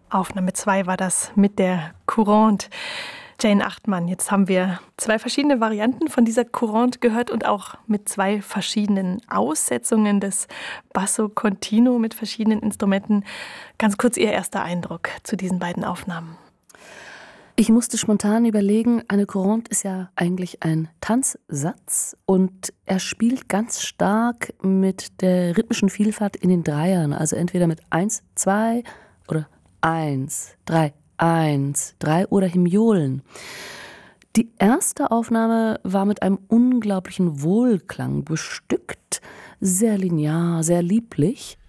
Aufnahme 2 war das mit der Courante. Jane Achtmann, jetzt haben wir 2 verschiedene Varianten von dieser Courante gehört und auch mit 2 verschiedenen Aussetzungen des Basso Continuo mit verschiedenen Instrumenten. Ganz kurz Ihr erster Eindruck zu diesen beiden Aufnahmen. Ich musste spontan überlegen, eine Courante ist ja eigentlich ein Tanzsatz und er spielt ganz stark mit der rhythmischen Vielfalt in den Dreiern, also entweder mit 1, 2 oder 1, 3, 1, 3 oder Hemiolen. Die erste Aufnahme war mit einem unglaublichen Wohlklang bestückt, sehr linear, sehr lieblich.